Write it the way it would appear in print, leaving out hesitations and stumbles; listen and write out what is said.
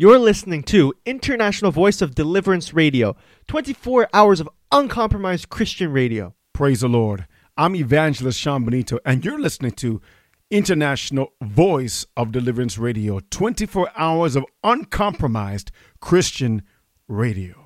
You're listening to International Voice of Deliverance Radio, 24 hours of uncompromised Christian radio. Praise the Lord. I'm Evangelist Sean Benito, and you're listening to International Voice of Deliverance Radio, 24 hours of uncompromised Christian radio.